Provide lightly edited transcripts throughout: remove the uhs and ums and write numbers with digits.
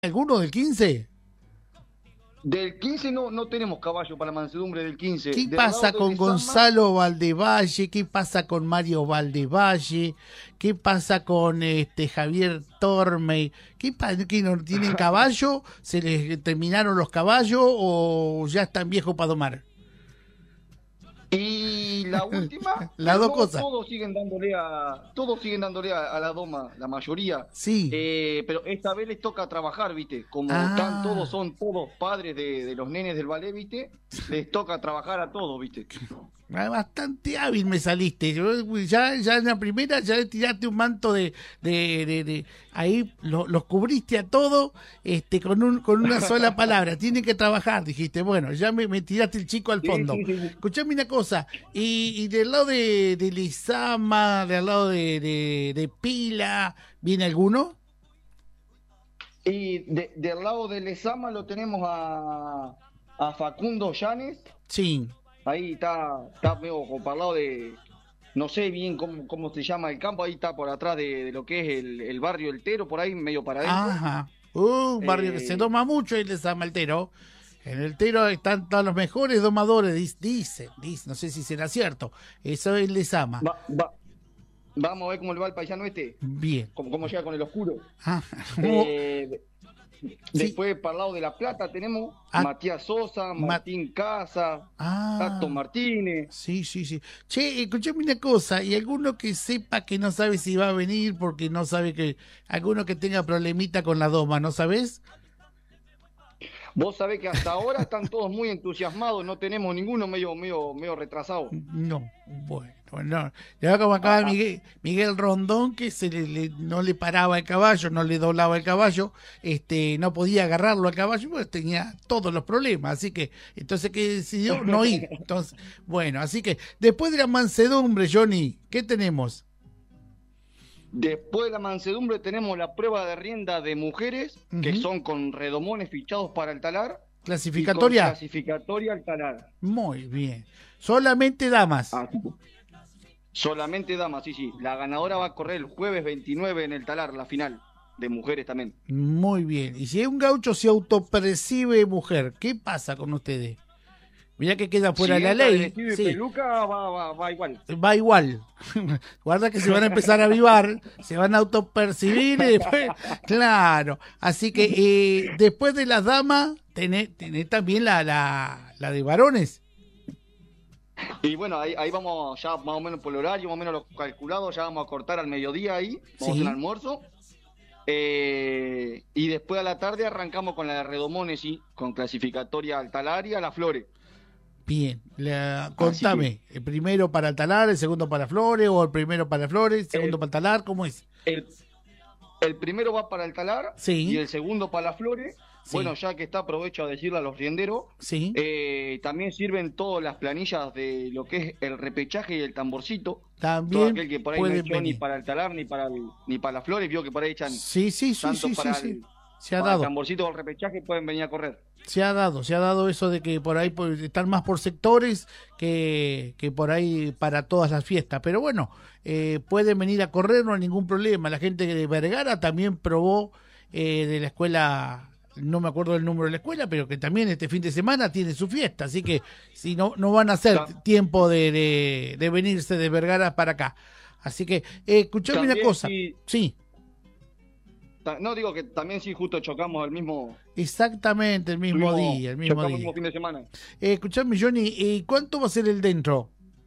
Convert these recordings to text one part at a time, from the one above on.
¿Alguno del 15? Del 15 no tenemos caballo para mansedumbre del 15. ¿Qué Del pasa lado de con Lezama, Gonzalo Valdevalle? ¿Qué pasa con Mario Valdevalle? ¿Qué pasa con Javier Tormey? ¿Que no tienen caballo? ¿Se les terminaron los caballos o ya están viejos para domar? y la última, Las pero dos no cosas. todos siguen dándole a la doma, la mayoría. Sí. Pero esta vez les toca trabajar, ¿viste? Como Ah, son todos padres de los nenes del ballet, ¿viste? Les toca trabajar a todos, ¿viste? bastante hábil me saliste. Ya en la primera ya le tiraste un manto de ahí los cubriste a todo con una sola palabra. Tienen que trabajar, dijiste. Bueno, ya me tiraste el chico al Sí, fondo. sí, sí, sí. Escuchame una cosa, y del lado de Lizama, del lado de Pila, ¿viene alguno? Y del lado de Lezama lo tenemos a Facundo Llanes. Sí. Ahí está medio como para el lado de, no sé bien cómo se llama el campo, ahí está por atrás de lo que es el barrio El Tero, por ahí medio para adentro. Ajá. Un barrio que se Eh, doma mucho en Lizama, el Tero. En el Tero están todos los mejores domadores, dicen, no sé si será cierto. Eso es Lezama. va, va, vamos a ver cómo le va el paisano este, Bien. cómo llega con el oscuro. Ah, Eh, sí. Después para el lado de La Plata tenemos Ah, Matías Sosa, Martín Casa, Tato ah, Martínez. sí, sí, sí. Che, escuchame una cosa, y alguno que sepa que no sabe si va a venir porque no sabe que, alguno que tenga problemita con la doma, ¿no sabes? Vos sabés que hasta ahora están todos muy entusiasmados, no tenemos ninguno medio retrasado. No, bueno, no. Ya como Ah, acá ah, Miguel Rondón, que no le paraba el caballo, no le doblaba el caballo, no podía agarrarlo al caballo, pues tenía todos los problemas, así que, entonces que decidió no ir. Entonces, bueno, así que después de la mansedumbre, Johnny, ¿qué tenemos? Después de la mansedumbre tenemos la prueba de rienda de mujeres, que Ujú. son con redomones fichados para el talar y con Clasificatoria, clasificatoria al talar. muy bien. Solamente damas. Ah, solamente damas, sí, sí. La ganadora va a correr el jueves 29 en el talar, la final, de mujeres también. Muy bien. Y si un gaucho se autopercibe mujer, ¿qué pasa con ustedes? Mirá que queda fuera de Si la entra de ley. vestido y Sí, peluca, va igual. va igual. Guarda que se van a empezar a avivar, se van a autopercibir y después, claro. Así que después de las damas, tenés también la de varones. Y bueno, ahí vamos ya más o menos por el horario, más o menos lo calculado, ya vamos a cortar al mediodía ahí, vamos a hacer un Sí, almuerzo. Y después a la tarde arrancamos con la de Redomones, sí, con clasificatoria al talar y a las flores. bien. Así que Contame, el primero para el talar, el segundo para flores, o el primero para flores, el segundo el, para el talar, ¿cómo es? el, el primero va para el talar y Sí, el segundo para las flores. Bueno, sí, ya que está, aprovecho a decirle a los rienderos, sí. también sirven todas las planillas de lo que es el repechaje y el tamborcito. Todo También aquel que por ahí no pueden echó ni venir. para el talar ni para las flores, vio que por ahí echan Sí, sí, sí, tanto sí, sí, sí. Se ha para el dado. tamborcito o el repechaje, pueden venir a correr. Se ha dado eso de que por ahí están más por sectores que por ahí para todas las fiestas. Pero bueno, pueden venir a correr, no hay ningún problema. La gente de Vergara también probó de la escuela, no me acuerdo del número de la escuela, pero que también este fin de semana tiene su fiesta. Así que si no, no van a hacer Ta- tiempo de venirse de Vergara para acá. Así que, escuchame una También cosa. sí, Sí, no digo que también sí justo chocamos exactamente el mismo día, el mismo chocamos el mismo día. fin de semana. Escuchame, Johnny, ¿cuánto va a ser el dentro?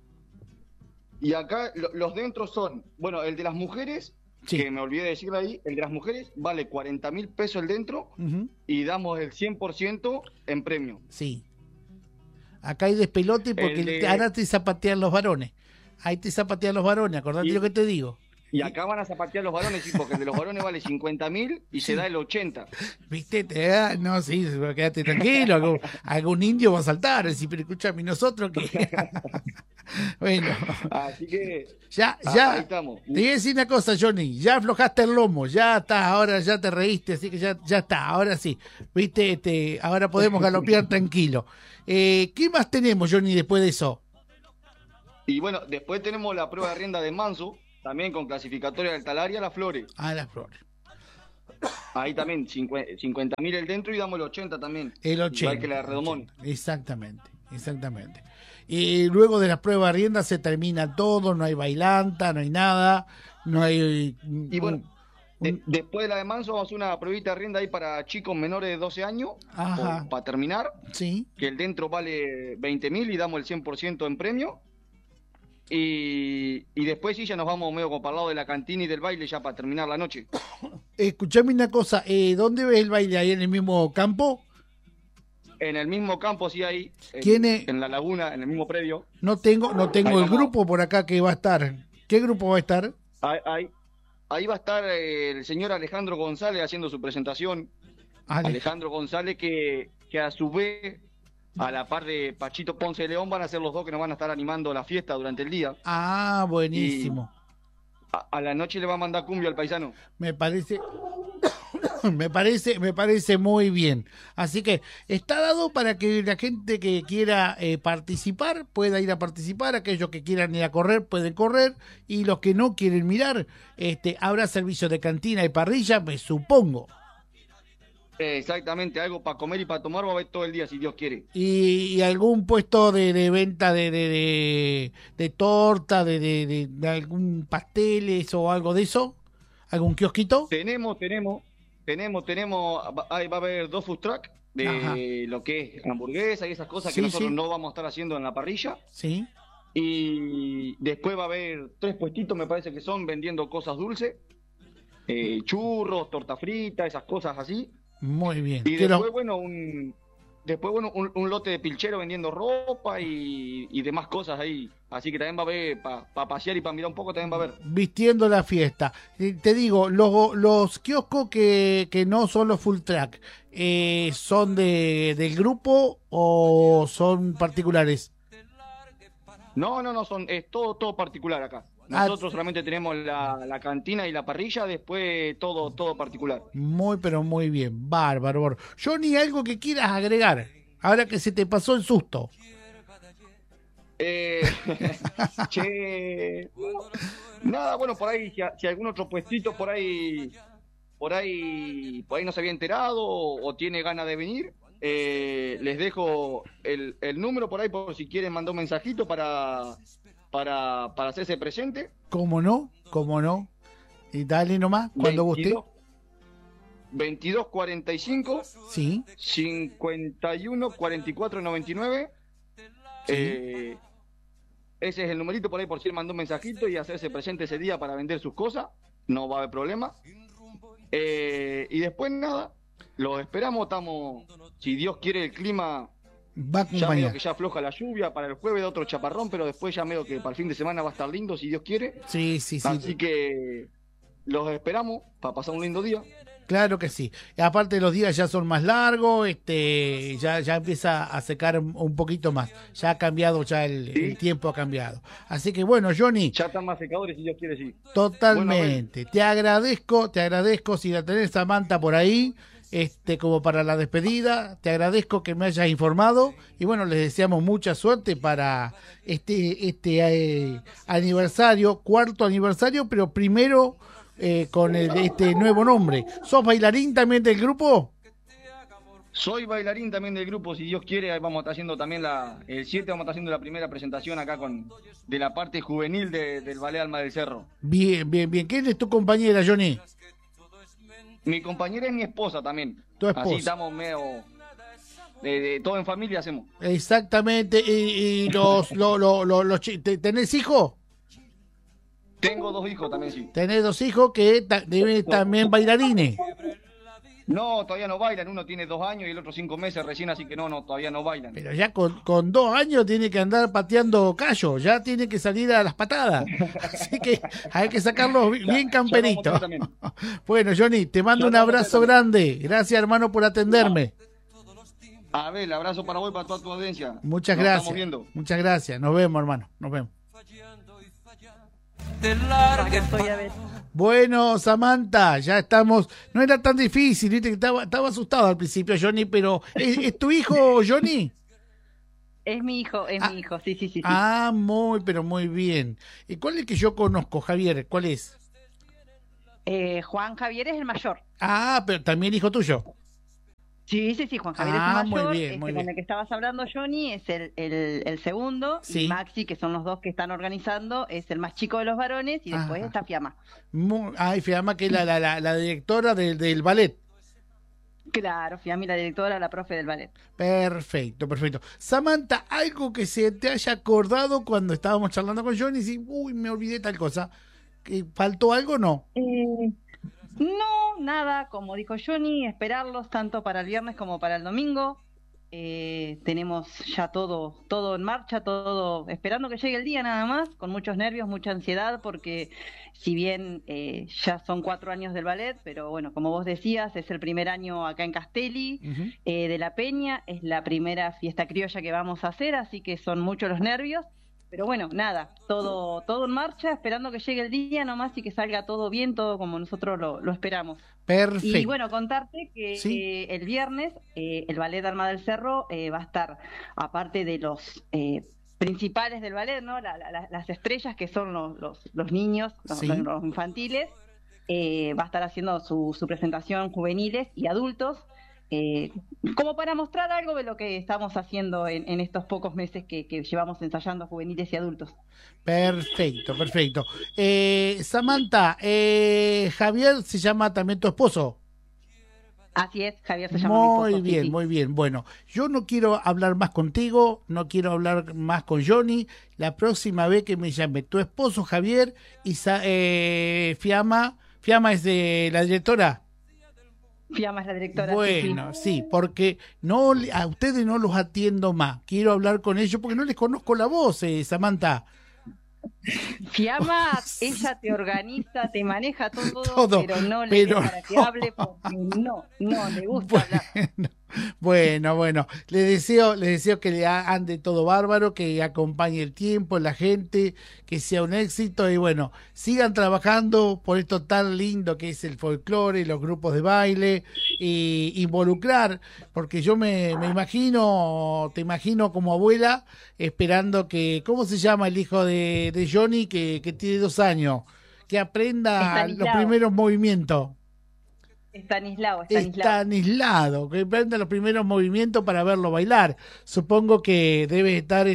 Y acá los dentros son, bueno, el de las mujeres, Sí. que me olvidé de decirle ahí, el de las mujeres vale 40.000 pesos el dentro Ujú. y damos el 100% en premio. Sí. Acá hay despelote El porque ahora de, te zapatean los varones. Ahí te zapatean los varones, acordate lo y, que te digo. y Y- acá van a zapatear los varones, sí, porque el de los varones vale 50.000 y se da sí. el 80. ¿Viste? No, sí, quédate tranquilo. Algún indio va a saltar. Decir, pero escúchame, nosotros que. Bueno, Así que ahí ya. estamos. Te voy a decir una cosa, Johnny. Ya aflojaste el lomo. Ya está, ahora ya te reíste. Así que ya está. Ahora sí. ¿Viste? Ahora podemos galopear tranquilo. ¿Qué más tenemos, Johnny, después de eso? Y bueno, después tenemos la prueba de rienda de Manso, también con clasificatoria del talar y a las flores. Ah, las flores. Ahí también, 50.000 el dentro y damos el 80 también. El Igual 80. que la de Redomón. Exactamente, exactamente. Y luego de las pruebas de rienda se termina todo, no hay bailanta, no hay nada, no hay... Y bueno, después de la de Manso vamos a hacer una pruebita de rienda ahí para chicos menores de 12 años, Ajá, para terminar, sí. que el dentro vale 20.000 y damos el 100% en premio. Y después sí ya nos vamos medio como para el lado de la cantina y del baile ya para terminar la noche. Escuchame una cosa, ¿dónde ves el baile? ¿Ahí en el mismo campo? En el mismo campo, sí, ahí, ¿Quién es? en la laguna, en el mismo predio. No tengo Ahí el vamos. grupo por acá que va a estar. ¿Qué grupo va a estar? Ahí va a estar el señor Alejandro González haciendo su presentación. Alejandro González que a su vez, a la par de Pachito Ponce de León, van a ser los dos que nos van a estar animando la fiesta durante el día. Ah, buenísimo. A la noche le va a mandar cumbia al paisano. Me parece, me parece muy bien. Así que está dado para que la gente que quiera participar pueda ir a participar, aquellos que quieran ir a correr pueden correr y los que no quieren mirar, habrá servicio de cantina y parrilla, me supongo. Exactamente, algo para comer y para tomar va a haber todo el día, si Dios quiere. Y algún puesto de venta de torta, de algún pasteles o algo de eso, algún kiosquito. Tenemos, ahí va a haber 2 food truck de Ajá. lo que es hamburguesa y esas cosas Sí, que nosotros sí. no vamos a estar haciendo en la parrilla. Sí. Y después va a haber 3 puestitos, me parece que son, vendiendo cosas dulces, churros, torta frita, esas cosas así. Muy bien. Y después, bueno, un lote de pilchero vendiendo ropa y demás cosas ahí. Así que también va a haber, para pasear y para mirar un poco, también va a haber. Vistiendo la fiesta. Te digo, los kioscos que no son los full track, ¿son del grupo o son particulares? No, es todo particular acá. Nosotros solamente tenemos la cantina y la parrilla, después todo particular. Muy, pero muy bien. Bárbaro. Johnny, algo que quieras agregar, ahora que se te pasó el susto. Che, nada, bueno, por ahí, si algún otro puestito por ahí no se había enterado o tiene ganas de venir, les dejo el número por ahí por si quieren mandar un mensajito para hacerse presente. ¿Cómo no? ¿Cómo no? Y dale nomás, cuando guste. 2245 Sí. 51 44 99. Sí. Ese es el numerito por ahí por si él mandó un mensajito y hacerse presente ese día para vender sus cosas. No va a haber problema. Y después nada, los esperamos. Estamos, si Dios quiere, el clima va a ya medio acompañar. que ya afloja la lluvia. Para el jueves otro chaparrón, pero después ya medio que para el fin de semana va a estar lindo, si Dios quiere. Sí, sí, sí. Así que los esperamos para pasar un lindo día. Claro que sí. Y aparte los días ya son más largos, ya empieza a secar un poquito más. Ya ha cambiado, ya el tiempo ha cambiado. Así que bueno, Johnny. Ya están más secadores, si Dios quiere, sí. Totalmente. Bueno, te agradezco si la tenés Samantha por ahí, como para la despedida. Te agradezco que me hayas informado y bueno, les deseamos mucha suerte para este aniversario, cuarto aniversario, pero primero con este nuevo nombre. ¿Sos bailarín también del grupo? Soy bailarín también del grupo, si Dios quiere. Ahí vamos a estar haciendo también el 7 vamos a estar haciendo la primera presentación acá de la parte juvenil del Ballet Alma del Cerro. Bien, bien, bien. ¿Quién es tu compañera, Johnny? Mi compañera es mi esposa también. Tu esposa. Así estamos medio de todo en familia hacemos. Exactamente. ¿Y tenés hijos? Tengo 2 hijos también, sí. Tenés 2 hijos que deben también bailarines. No, todavía no bailan. Uno tiene 2 años y el otro 5 meses recién, así que no, todavía no bailan. Pero ya con 2 años tiene que andar pateando callos, ya tiene que salir a las patadas. Así que hay que sacarlos bien camperitos. Bueno, Johnny, te mando un abrazo grande. Gracias, hermano, por atenderme. A ver, el abrazo para vos y para toda tu audiencia. Muchas gracias. Muchas gracias. Nos vemos, hermano. Nos vemos. Bueno, Samantha, ya estamos. No era tan difícil, viste que estaba asustado al principio, Johnny, pero ¿es tu hijo, Johnny? Es mi hijo, sí. Pero muy bien. ¿Y cuál es el que yo conozco, Javier? ¿Cuál es? Juan Javier es el mayor. Ah, pero también hijo tuyo. Sí, Juan Javier es el mayor. Muy bien, muy con bien. el que estabas hablando, Johnny, es el segundo. Sí. Y Maxi, que son los dos que están organizando, es el más chico de los varones. Y después Ajá. está Fiamma. Fiamma, que es la directora del ballet. Claro, Fiamma, la directora, la profe del ballet. Perfecto. Samantha, algo que se te haya acordado cuando estábamos charlando con Johnny, y uy, me olvidé tal cosa. ¿Que faltó algo o no? No, nada, como dijo Johnny, esperarlos tanto para el viernes como para el domingo. Tenemos ya todo en marcha, todo esperando que llegue el día nada más, con muchos nervios, mucha ansiedad, porque si bien ya son 4 años del ballet, pero bueno, como vos decías, es el primer año acá en Castelli, de la Peña, es la primera fiesta criolla que vamos a hacer, así que son muchos los nervios. Pero bueno, nada, todo en marcha, esperando que llegue el día nomás y que salga todo bien, todo como nosotros lo esperamos. Perfecto. Y bueno, contarte que ¿Sí? el viernes el Ballet Arma del Cerro va a estar, aparte de los principales del ballet, ¿no? Las estrellas que son los niños, Sí. los infantiles, va a estar haciendo su presentación juveniles y adultos. Como para mostrar algo de lo que estamos haciendo en estos pocos meses que llevamos ensayando juveniles y adultos. Perfecto. Samantha, Javier se llama también tu esposo. Así es, Javier se llama mi esposo. Muy bien, sí. muy bien. Bueno, yo no quiero hablar más contigo, no quiero hablar más con Johnny. La próxima vez que me llame tu esposo Javier y Fiamma es de la directora. Fiamma es la directora. Bueno, sí, porque a ustedes no los atiendo más. Quiero hablar con ellos porque no les conozco la voz, Samantha. Fiamma, ella te organiza, te maneja Todo, pero no le des para que hable porque no le gusta hablar. Bueno, les deseo que le ande todo bárbaro, que acompañe el tiempo, la gente, que sea un éxito y bueno, sigan trabajando por esto tan lindo que es el folclore, los grupos de baile y involucrar, porque yo te imagino como abuela esperando ¿cómo se llama el hijo de Johnny que tiene 2 años? Que aprenda los primeros movimientos. Estanislao. Que aprenda los primeros movimientos para verlo bailar. Supongo que debe estar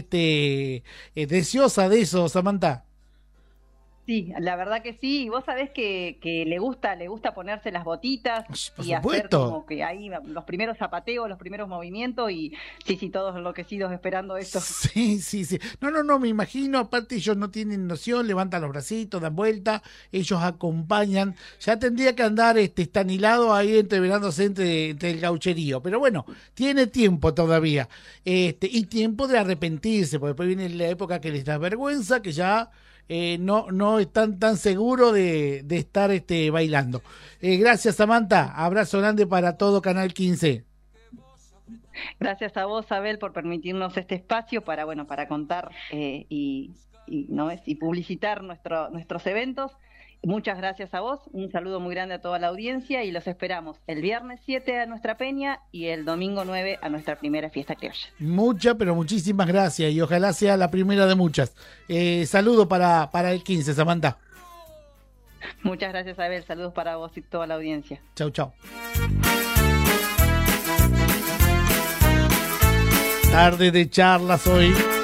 deseosa de eso, Samantha. Sí, la verdad que sí. Y vos sabés que le gusta ponerse las botitas Por y supuesto. hacer como que ahí los primeros zapateos, los primeros movimientos y sí, todos enloquecidos esperando esto. Sí. No, me imagino, aparte ellos no tienen noción, levantan los bracitos, dan vuelta, ellos acompañan. Ya tendría que andar Estanilado ahí entreverándose entre el gaucherío, pero bueno, tiene tiempo todavía. Y tiempo de arrepentirse, porque después viene la época que les da vergüenza, que ya no están tan seguros de estar bailando. Gracias, Samantha. Abrazo grande para todo Canal 15. Gracias a vos, Abel, por permitirnos este espacio para contar y publicitar nuestros eventos. Muchas gracias a vos, un saludo muy grande a toda la audiencia y los esperamos el viernes 7 a nuestra peña y el domingo 9 a nuestra primera fiesta criolla. Pero muchísimas gracias y ojalá sea la primera de muchas. Saludo para el 15, Samantha. Muchas gracias, Abel, saludos para vos y toda la audiencia. Chau. Tarde de charlas hoy.